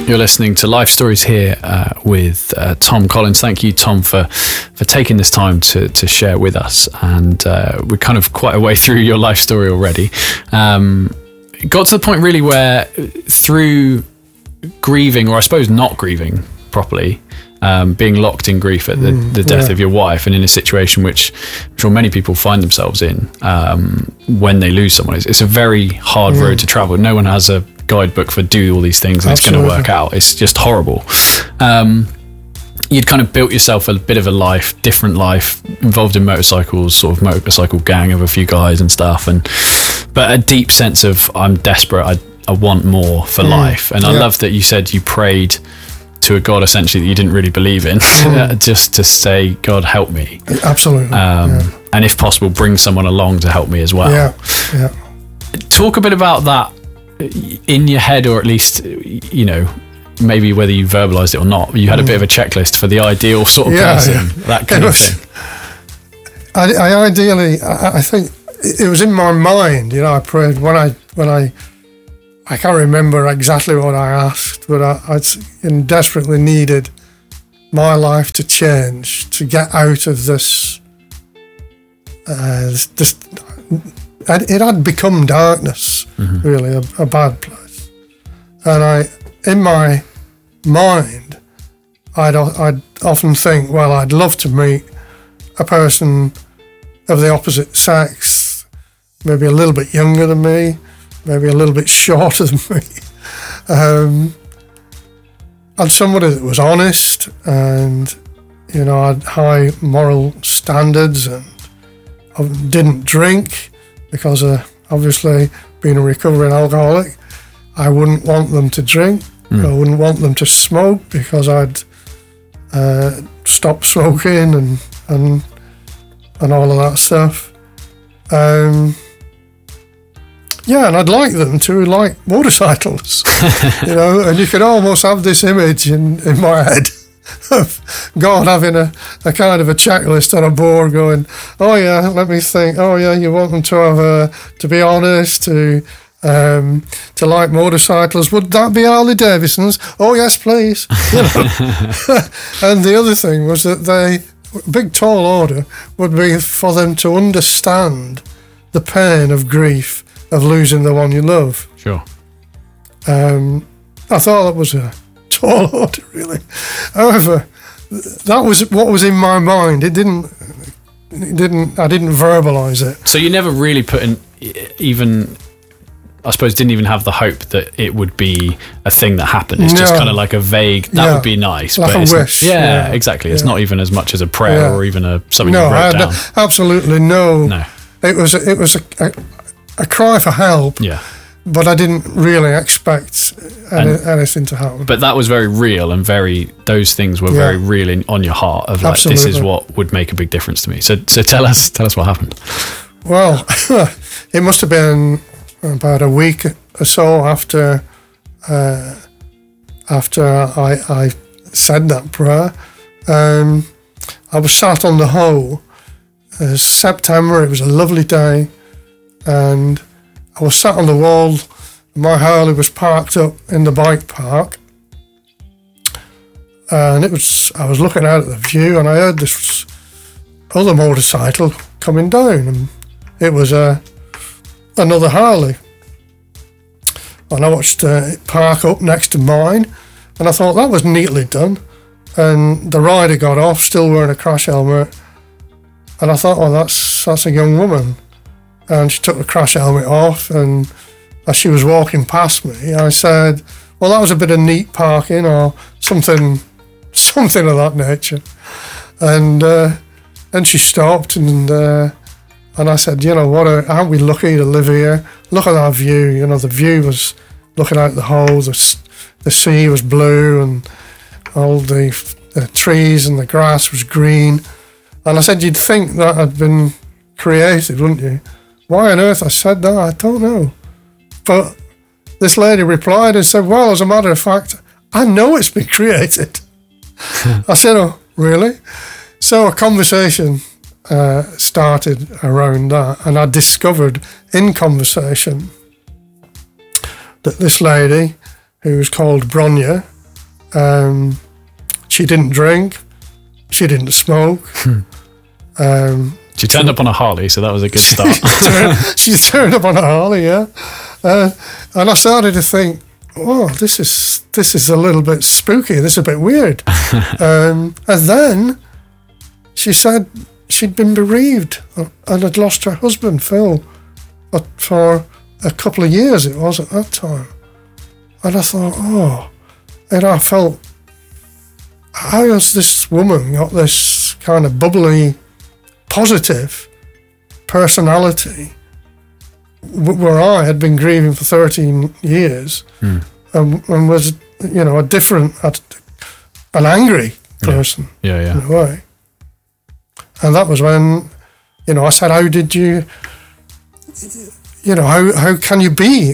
You're listening to Life Stories here with Tom Collins. Thank you, Tom, for taking this time to share with us. And we're kind of quite a way through your life story already. It got to the point really where through grieving, or I suppose not grieving properly, being locked in grief at the death of your wife, and in a situation which I'm sure many people find themselves in when they lose someone. It's a very hard road to travel. No one has a guidebook for do all these things and Absolutely. It's going to work out. It's just horrible. You'd kind of built yourself a bit of a life, different life, involved in motorcycles, sort of motorcycle gang of a few guys and stuff, but a deep sense of I'm desperate, I want more for life. And I love that you said you prayed to a God essentially that you didn't really believe in, just to say, God, help me. Absolutely. And if possible, bring someone along to help me as well. Yeah. Talk a bit about that in your head, or at least, maybe whether you verbalized it or not. You had a bit of a checklist for the ideal sort of person, that kind of thing. I think it was in my mind. I prayed when I can't remember exactly what I asked, but I desperately needed my life to change, to get out of this. It had become darkness, really, a bad place. And in my mind, I'd often think, well, I'd love to meet a person of the opposite sex, maybe a little bit younger than me, maybe a little bit shorter than me, and somebody that was honest and, had high moral standards and didn't drink, because obviously being a recovering alcoholic, I wouldn't want them to drink. I wouldn't want them to smoke, because I'd stopped smoking and all of that stuff. And I'd like them to like motorcycles, and you could almost have this image in my head of God having a kind of a checklist on a board going, oh yeah, let me think, oh yeah, you want them to have to be honest, to like motorcycles, would that be Harley Davidsons? Oh yes, please. And the other thing was that big tall order would be for them to understand the pain of grief of losing the one you love. Sure. I thought that was a tall order, really. However, that was what was in my mind. I didn't verbalise it. So you never really put in, even, I suppose, didn't even have the hope that it would be a thing that happened. It's just kind of like a vague, that would be nice. Like but a wish. Yeah, exactly. It's not even as much as a prayer or even something you wrote down. Absolutely no. It was a cry for help. Yeah. But I didn't really expect anything to happen. But that was very real, and those things were very real on your heart of like, Absolutely. This is what would make a big difference to me. So tell us what happened. Well, it must have been about a week or so after I said that prayer. I was sat on the Hoe. September, it was a lovely day, and I was sat on the wall. My Harley was parked up in the bike park, and I was looking out at the view, and I heard this other motorcycle coming down, and it was another Harley. And I watched it park up next to mine, and I thought that was neatly done. And the rider got off, still wearing a crash helmet, and I thought, oh, that's a young woman. And she took the crash helmet off, and as she was walking past me, I said, well, that was a bit of neat parking, or something of that nature. And she stopped, and I said, aren't we lucky to live here? Look at our view. The view was looking out the Hoe, the sea was blue, and all the trees and the grass was green. And I said, you'd think that had been created, wouldn't you? Why on earth I said that, I don't know. But this lady replied and said, well, as a matter of fact, I know it's been created. I said, oh, really? So a conversation started around that, and I discovered in conversation that this lady, who was called Bronya, She didn't drink. She didn't smoke. She turned up on a Harley, so that was a good start. She turned up on a Harley, yeah. And I started to think, oh, this is a little bit spooky. This is a bit weird. And then she said she'd been bereaved and had lost her husband, Phil, for a couple of years it was at that time. And I thought, oh, and I felt, how has this woman got this kind of bubbly, positive personality where I had been grieving for 13 years and was, a different, an angry person in a way. And that was when, I said, how did you, how can you be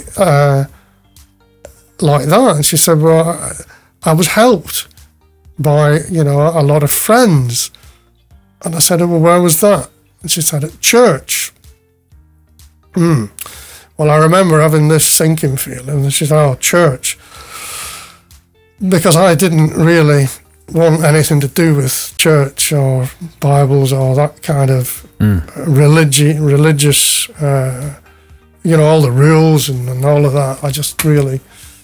like that? And she said, well, I was helped by, a lot of friends. And I said, well, where was that? And she said, at church. Well, I remember having this sinking feeling. And she said, oh, church. Because I didn't really want anything to do with church or Bibles or that kind of religious, all the rules and all of that. I just really,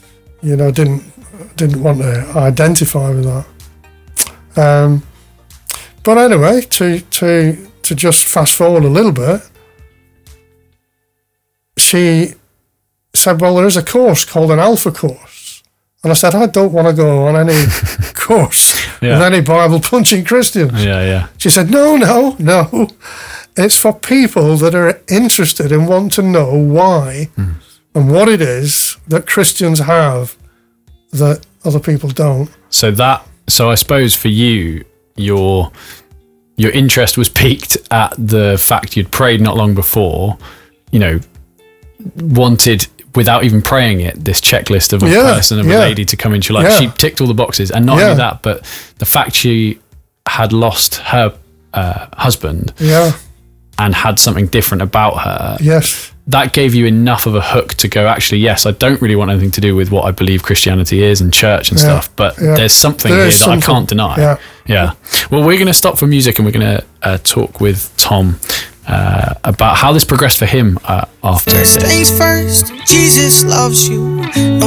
didn't want to identify with that. But anyway, to just fast forward a little bit, she said, well, there is a course called an Alpha course. And I said, I don't want to go on any course with any Bible-punching Christians. She said, no. It's for people that are interested and want to know why and what it is that Christians have that other people don't. So I suppose for you, your interest was piqued at the fact you'd prayed not long before, wanted, without even praying it, this checklist of a person, of a lady to come into your life. She ticked all the boxes. And not only that, but the fact she had lost her husband and had something different about her. Yes. That gave you enough of a hook to go, actually, yes, I don't really want anything to do with what I believe Christianity is and church and stuff, but there's something here that I can't deny. Yeah. Well, we're going to stop for music and we're going to talk with Tom about how this progressed for him after First things first, Jesus loves you. No